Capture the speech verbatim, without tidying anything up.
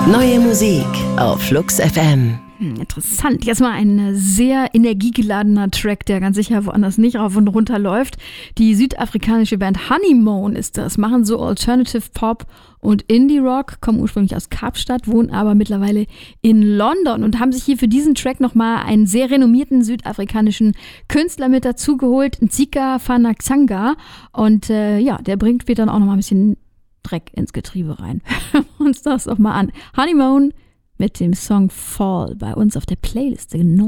Neue Musik auf Flux F M. Hm, interessant. Jetzt mal ein sehr energiegeladener Track, der ganz sicher woanders nicht rauf und runter läuft. Die südafrikanische Band Honeymoon ist das, machen so Alternative Pop und Indie Rock, kommen ursprünglich aus Kapstadt, wohnen aber mittlerweile in London und haben sich hier für diesen Track nochmal einen sehr renommierten südafrikanischen Künstler mit dazugeholt, Ntsika Fanaxanga. Und äh, ja, der bringt später dann auch nochmal ein bisschen Dreck ins Getriebe rein. Hören wir uns das doch mal an. Honeymoon mit dem Song Fall bei uns auf der Playliste. Genau.